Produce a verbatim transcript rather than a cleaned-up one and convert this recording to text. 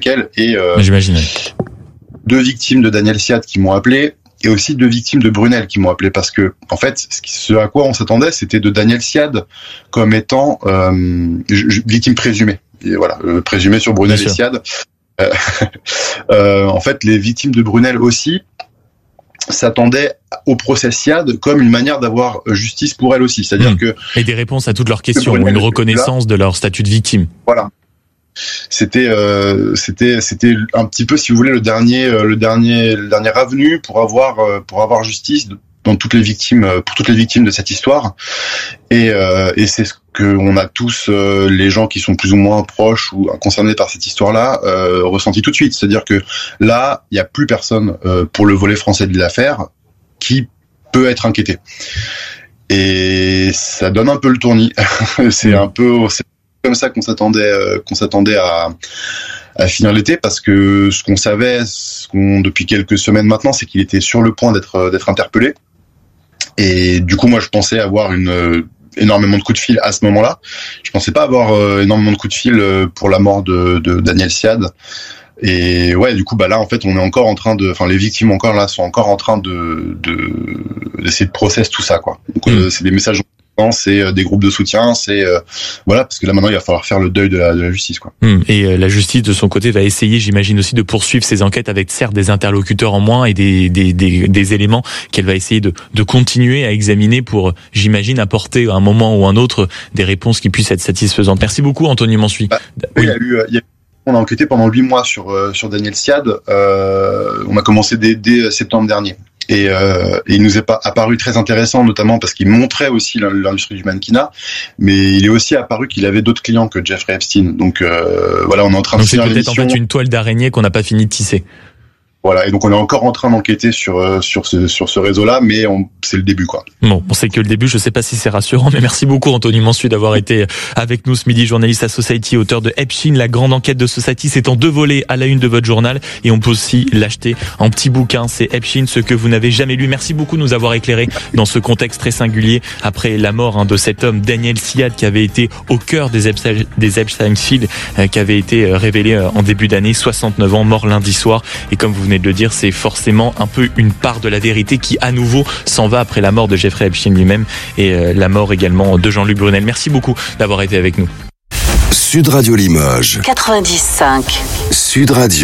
séquelles. Et euh, j'imagine. Deux victimes de Daniel Siad qui m'ont appelé, et aussi deux victimes de Brunel qui m'ont appelé, parce que en fait, ce à quoi on s'attendait, c'était de Daniel Siad comme étant euh, victime présumée. Et voilà, euh, présumée sur Brunel et Siad. Euh, euh, en fait, les victimes de Brunel aussi s'attendaient au procès Siad comme une manière d'avoir justice pour elles aussi, c'est-à-dire mmh. que et des réponses à toutes leurs questions, Brunel, une reconnaissance là, de leur statut de victime. Voilà. C'était, euh, c'était, c'était un petit peu, si vous voulez, le dernier, le dernier, le dernier avenue pour avoir, pour avoir justice dans toutes les victimes, pour toutes les victimes de cette histoire. Et, euh, et c'est ce que on a tous, euh, les gens qui sont plus ou moins proches ou concernés par cette histoire-là, euh, ressenti tout de suite. C'est-à-dire que là, il y a plus personne euh, pour le volet français de l'affaire qui peut être inquiété. Et ça donne un peu le tournis. c'est un peu, c'est comme ça qu'on s'attendait, euh, qu'on s'attendait à, à finir l'été, parce que ce qu'on savait, ce qu'on, depuis quelques semaines maintenant, c'est qu'il était sur le point d'être, d'être interpellé. Et du coup, moi, je pensais avoir une euh, énormément de coups de fil à ce moment-là. Je pensais pas avoir euh, énormément de coups de fil euh, pour la mort de, de Daniel Siad. Et ouais, du coup, bah là, en fait, on est encore en train de, enfin, les victimes encore là sont encore en train de, de d'essayer de process tout ça, quoi. Donc, mmh. euh, c'est des messages. C'est euh, des groupes de soutien, c'est euh, voilà, parce que là maintenant il va falloir faire le deuil de la, de la justice, quoi. Mmh. Et euh, la justice de son côté va essayer, j'imagine aussi, de poursuivre ces enquêtes avec certes des interlocuteurs en moins et des des des, des éléments qu'elle va essayer de de continuer à examiner pour, j'imagine, apporter à un moment ou un autre des réponses qui puissent être satisfaisantes. Merci beaucoup, Anthony Mansuy. Bah, oui, il y a eu, il y a on a enquêté pendant huit mois sur euh, sur Daniel Siad. Euh, on a commencé dès, dès septembre dernier. Et, euh, et il nous est pas apparu très intéressant, notamment parce qu'il montrait aussi l'industrie du mannequinat, mais il est aussi apparu qu'il avait d'autres clients que Jeffrey Epstein. Donc euh, voilà, on est en train Donc de finir l'émission. Donc c'est peut-être en fait une toile d'araignée qu'on n'a pas fini de tisser. Voilà, et donc on est encore en train d'enquêter sur sur ce sur ce réseau-là, mais on, c'est le début, quoi. Bon, on sait que le début, je sais pas si c'est rassurant, mais merci beaucoup Anthony Mansuy d'avoir été avec nous ce midi, journaliste à Society, auteur de Epstein, la grande enquête de Society. C'est en deux volets à la une de votre journal, et on peut aussi l'acheter en petit bouquin. C'est Epstein, ce que vous n'avez jamais lu. Merci beaucoup de nous avoir éclairé dans ce contexte très singulier après la mort hein, de cet homme Daniel Siad, qui avait été au cœur des Epstein, des Epstein Files, euh, qui avait été révélé euh, en début d'année, soixante-neuf ans, mort lundi soir. Et comme vous venez de le dire, c'est forcément un peu une part de la vérité qui à nouveau s'en va après la mort de Jeffrey Epstein lui-même et euh, la mort également de Jean-Luc Brunel. Merci beaucoup d'avoir été avec nous. Sud Radio Limoges quatre-vingt-dix virgule cinq Sud Radio.